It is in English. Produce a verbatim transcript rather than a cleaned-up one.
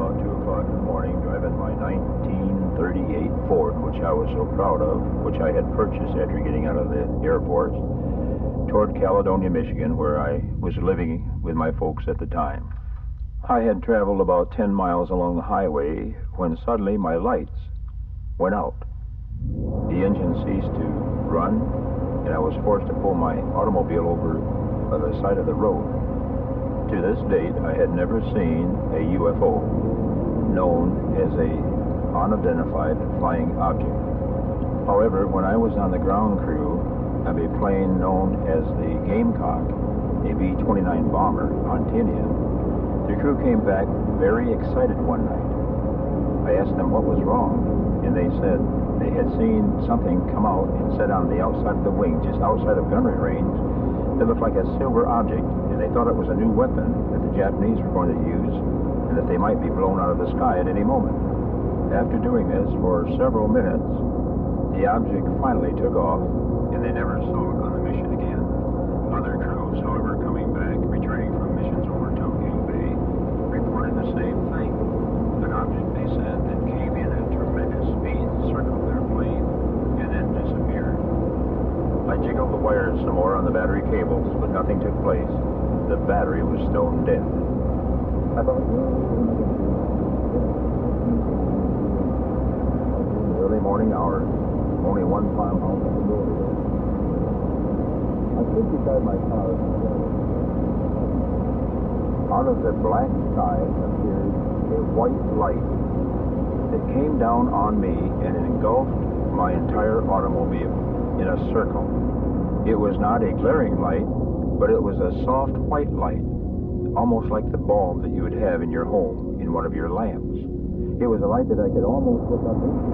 about two o'clock in the morning, driving my nineteen thirty-eight Ford, which I was so proud of, which I had purchased after getting out of the Air Force, toward Caledonia, Michigan, where I was living with my folks at the time. I had traveled about ten miles along the highway when suddenly my lights went out. The engine ceased to run, and I was forced to pull my automobile over by the side of the road. To this date, I had never seen a U F O, known as a unidentified flying object. However, when I was on the ground crew of a plane known as the Gamecock, a B twenty-nine bomber on Tinian, the crew came back very excited one night. I asked them what was wrong, and they said they had seen something come out and set on the outside of the wing, just outside of gunnery range, that looked like a silver object, and they thought it was a new weapon that the Japanese were going to use, and that they might be blown out of the sky at any moment. After doing this for several minutes, the object finally took off, and they never saw it on the mission again. Other crews, however, coming back, returning from missions over Tokyo Bay, reported the same thing. An object, they said, that came in at tremendous speed, circled their plane, and then disappeared. I jiggled the wires some more on the battery cables, but nothing took place. The battery was stone dead. I thought, in the early morning hours, only one farmhouse on the road. I stood beside my car. Out of the black sky appeared a white light that came down on me and engulfed my entire automobile in a circle. It was not a glaring light, but it was a soft white light, almost like the bulb that you would have in your home in one of your lamps. It was a light that I could almost look up into.